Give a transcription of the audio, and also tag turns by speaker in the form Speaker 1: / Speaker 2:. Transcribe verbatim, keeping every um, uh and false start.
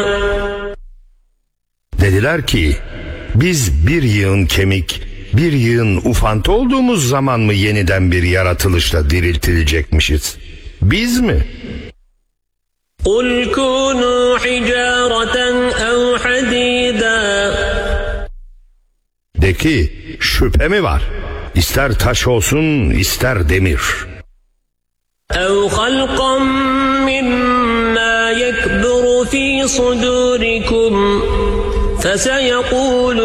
Speaker 1: Dediler ki, biz bir yığın kemik, bir yığın ufantı olduğumuz zaman mı yeniden bir yaratılışla diriltilecekmişiz? Biz mi?
Speaker 2: قُلْ كُونُوا حِجَارَةً أَوْ حَدِيدًا.
Speaker 1: De ki, şüphe mi var? İster taş olsun, ister demir.
Speaker 2: أَوْ خَلْقًا مِّمَّا يَكْبُرُ فِي صُدُورِكُمْ فَسَيَقُولُونَ